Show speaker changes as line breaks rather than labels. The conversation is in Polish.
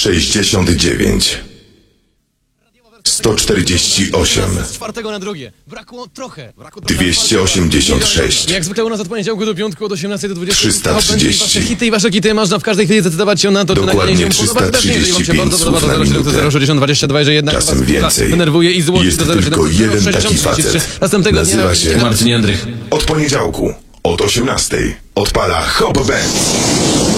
69 148
Z czwartego na drugie. Brakło trochę.
286
Jak zwykle u nas od poniedziałku do piątku od 18 do 20.
330.
Wasze hity i wasze kity można w każdej chwili zdecydować się na to, czy
Dokładnie
nagranie się podoba. Jeżeli wam się
335
bardzo podoba,
słów na
to 0,7
minutę.
060 22, że jednak
Czasem
was
więcej.
denerwuje i złości
Jest
do 0,7
tylko jeden
060
taki
33.
facet.
Następnego dnia
Nazywa się
Marcin Jędrych.
Od poniedziałku od 18 odpala Hop Band.